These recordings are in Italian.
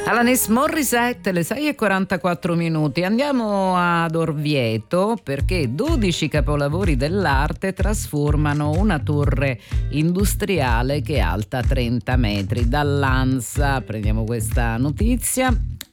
Alanis Morissette, le 6:44. Andiamo ad Orvieto perché 12 capolavori dell'arte trasformano una torre industriale che è alta 30 metri. Dall'ANSA prendiamo questa notizia.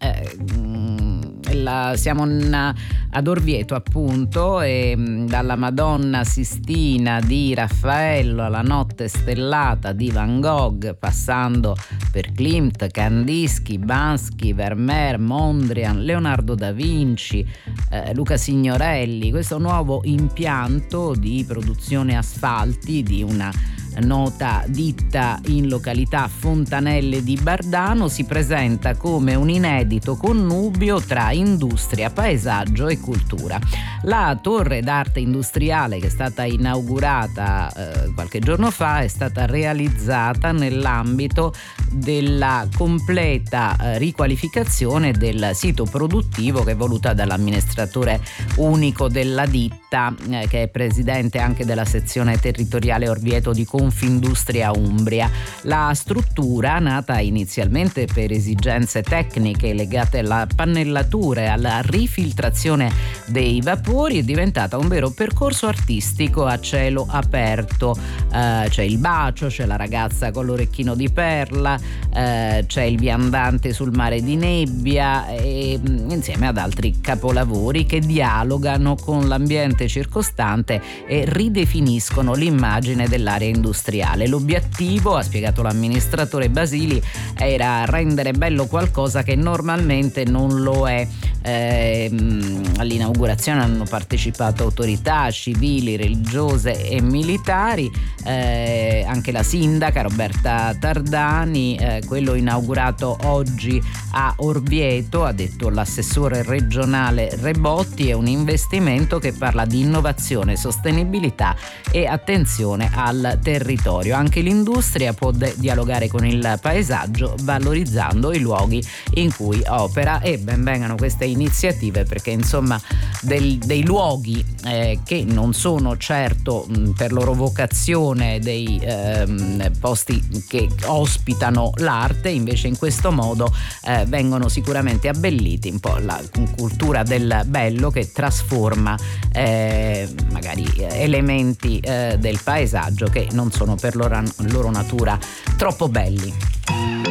Siamo ad Orvieto appunto, e dalla Madonna Sistina di Raffaello alla Notte stellata di Van Gogh, passando per Klimt, Kandinsky, Bansky, Vermeer, Mondrian, Leonardo da Vinci, Luca Signorelli. Questo nuovo impianto di produzione asfalti di una nota ditta in località Fontanelle di Bardano si presenta come un inedito connubio tra industria, paesaggio e cultura. La torre d'arte industriale, che è stata inaugurata qualche giorno fa, è stata realizzata nell'ambito della completa riqualificazione del sito produttivo, che è voluta dall'amministratore unico della ditta, che è presidente anche della sezione territoriale Orvieto di Confindustria Umbria. La struttura, nata inizialmente per esigenze tecniche legate alla pannellatura e alla rifiltrazione dei vapori, è diventata un vero percorso artistico a cielo aperto. C'è il bacio, c'è la ragazza con l'orecchino di perla, c'è il viandante sul mare di nebbia, e insieme ad altri capolavori che dialogano con l'ambiente circostante e ridefiniscono l'immagine dell'area industriale. L'obiettivo, ha spiegato l'amministratore Basili, era rendere bello qualcosa che normalmente non lo è. All'inaugurazione hanno partecipato autorità civili, religiose e militari, anche la sindaca Roberta Tardani. Quello inaugurato oggi a Orvieto, ha detto l'assessore regionale Rebotti, è un investimento che parla di innovazione, sostenibilità e attenzione al territorio. Anche l'industria può dialogare con il paesaggio valorizzando i luoghi in cui opera, e ben vengano queste iniziative, perché insomma dei luoghi che non sono certo per loro vocazione dei posti che ospitano l'arte, invece in questo modo vengono sicuramente abbelliti, un po' la cultura del bello che trasforma magari elementi del paesaggio che non sono per loro natura troppo belli.